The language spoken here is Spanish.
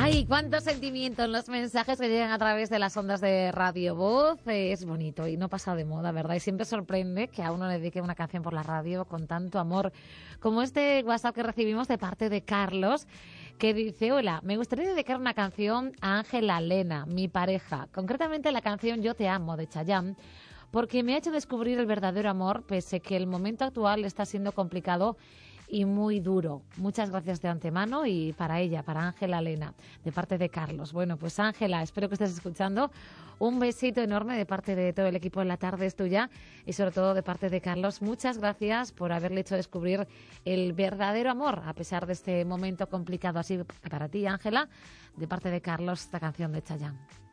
Ay, cuántos sentimientos los mensajes que llegan a través de las ondas de Radio Voz. Es bonito y no pasa de moda, ¿verdad? Y siempre sorprende que a uno le dedique una canción por la radio con tanto amor, como este WhatsApp que recibimos de parte de Carlos, que dice: hola, me gustaría dedicar una canción a Ángela Lena, mi pareja, concretamente la canción Yo te amo de Chayanne, porque me ha hecho descubrir el verdadero amor, pese que el momento actual está siendo complicado y muy duro. Muchas gracias de antemano y para ella, para Ángela Lena, de parte de Carlos. Bueno, pues Ángela, espero que estés escuchando. Un besito enorme de parte de todo el equipo en La Tarde es Tuya y sobre todo de parte de Carlos. Muchas gracias por haberle hecho descubrir el verdadero amor a pesar de este momento complicado. Así que para ti, Ángela, de parte de Carlos, esta canción de Chayanne.